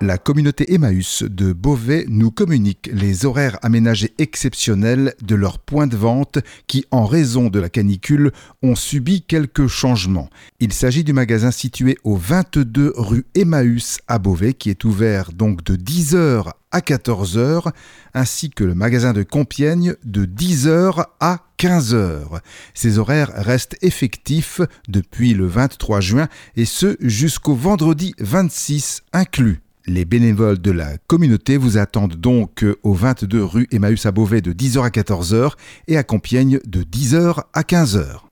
La communauté Emmaüs de Beauvais nous communique les horaires aménagés exceptionnels de leurs points de vente qui, en raison de la canicule, ont subi quelques changements. Il s'agit du magasin situé au 22 rue Emmaüs à Beauvais qui est ouvert donc de 10h à 14h, ainsi que le magasin de Compiègne de 10h à 15h. Ces horaires restent effectifs depuis le 23 juin et ce jusqu'au vendredi 26 inclus. Les bénévoles de la communauté vous attendent donc au 22 rue Emmaüs à Beauvais de 10h à 14h et à Compiègne de 10h à 15h.